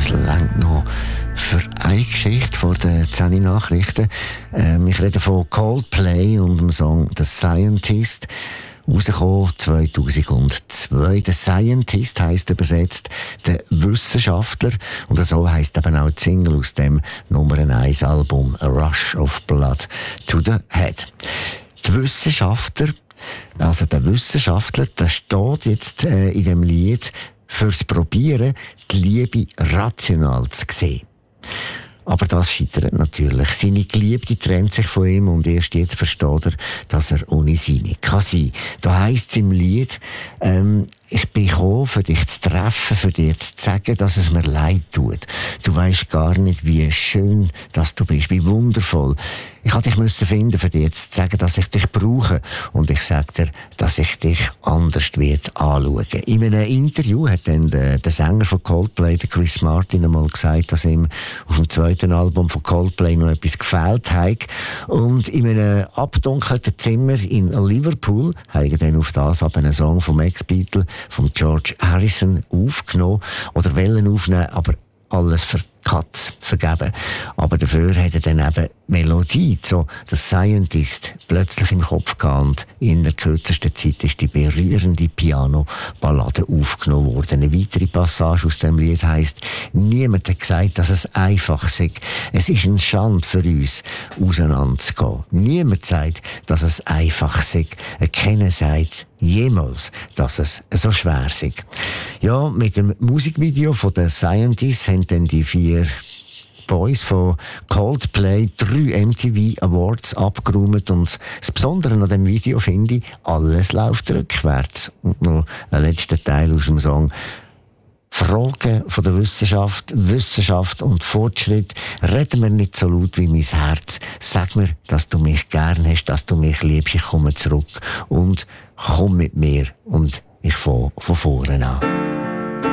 das längt noch für eine Geschichte vor den 10 Nachrichten. Ich rede von Coldplay und dem Song «The Scientist». Rausgekommen 2002. «The Scientist» heisst übersetzt «der Wissenschaftler». Und so heisst eben auch die Single aus dem Nummer 1 Album «A Rush of Blood to the Head». Die Wissenschaftler, also der Wissenschaftler, der steht jetzt in dem Lied fürs Probieren, die Liebe rational zu sehen. Aber das scheitert natürlich. Seine Geliebte trennt sich von ihm und erst jetzt versteht er, dass er ohne sie nicht kann sein. Da heisst es im Lied, ich bin gekommen, für dich zu treffen, für dir zu sagen, dass es mir leid tut. Du weisst gar nicht, wie schön, dass du bist, wie wundervoll. Ich musste dich finden, für dir zu sagen, dass ich dich brauche. Und ich sage dir, dass ich dich anders wird anschauen. In einem Interview hat dann der Sänger von Coldplay, der Chris Martin, einmal gesagt, dass ihm auf dem zweiten Album von Coldplay noch etwas gefehlt hat. Und in einem abdunkelten Zimmer in Liverpool haben dann auf das aber einen Song vom Ex-Beatle, von George Harrison, aufgenommen. Oder wollen aufnehmen, aber alles für Katz vergeben. Aber dafür hat er dann eben Melodie, so «The Scientist», plötzlich im Kopf gehabt. Und in der kürzesten Zeit ist die berührende Piano-Ballade aufgenommen worden. Eine weitere Passage aus dem Lied heisst: «Niemand hat gesagt, dass es einfach sei. Es ist eine Schande für uns, auseinanderzugehen. Niemand sagt, dass es einfach sei. Keiner sagt jemals, dass es so schwer sei.» Ja, mit dem Musikvideo von «The Scientist» haben dann die 4 Boys von Coldplay 3 MTV Awards abgeräumt. Und das Besondere an dem Video finde ich, alles läuft rückwärts. Und noch ein letzter Teil aus dem Song. Fragen von der Wissenschaft, Wissenschaft und Fortschritt. Reden wir nicht so laut wie mein Herz. Sag mir, dass du mich gern hast, dass du mich liebst. Ich komme zurück und komm mit mir und ich fange von vorne an.